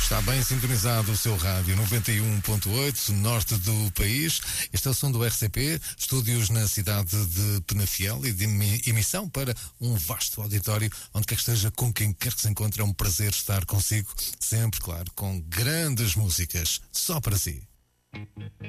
Está bem sintonizado o seu rádio 91.8, norte do país. Este é o som do RCP, estúdios na cidade de Penafiel e de emissão para um vasto auditório, onde quer que esteja, com quem quer que se encontre. É um prazer estar consigo, sempre, claro, com grandes músicas, só para si.